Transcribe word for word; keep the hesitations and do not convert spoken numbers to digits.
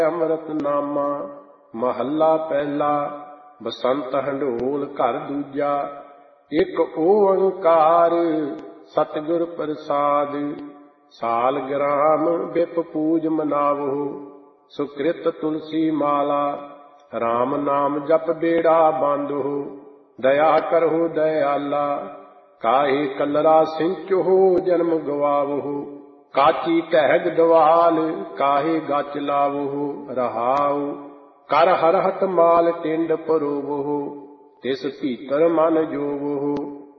ਅੰਮ੍ਰਿਤ ਨਾਮਾ। ਮਹੱਲਾ ਪਹਿਲਾ। ਬਸੰਤ ਹੰਢੋਲ ਘਰ ਦੂਜਾ। ਇੱਕ ਓੰਕਾਰ ਸਤਿਗੁਰ ਪ੍ਰਸਾਦ। ਸਾਲ ਗ੍ਰਾਮ ਬਿਪ ਪੂਜ ਮਨਾਵੋ। ਸੁਕ੍ਰਿਤ ਤੁਲਸੀ ਮਾਲਾ। ਰਾਮ ਨਾਮ ਜਪ ਬੇੜਾ ਬਾਂਧੋ। ਦਇਆ ਕਰਹੁ ਦਇਆਲਾ। ਕਾਹੇ ਕਲਰਾ ਸਿੰਚੋ ਜਨਮ ਗਵਾਵੋ। ਕਾਚੀ ਢਹਿਗ ਦਵਾਲ ਕਾਹੇ ਗਚ ਲਾਵੋ। ਰਹਾਉ ਕਰ ਹਰਹਤ ਮਾਲ ਟਿੰਡ ਪਰੋਵੋ। ਤਿਸ ਭੀਤਰ ਮਨ ਜੋਵੋ।